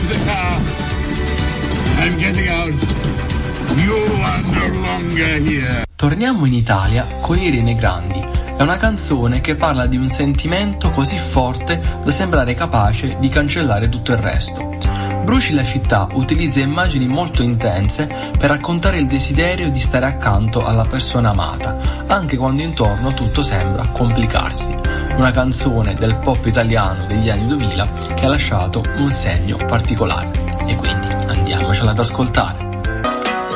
stop the car. I'm getting out. You are no longer here. Torniamo in Italia con Irene Grandi. È una canzone che parla di un sentimento così forte da sembrare capace di cancellare tutto il resto. Bruci la città utilizza immagini molto intense per raccontare il desiderio di stare accanto alla persona amata, anche quando intorno tutto sembra complicarsi. Una canzone del pop italiano degli anni 2000 che ha lasciato un segno particolare. E quindi andiamocela ad ascoltare.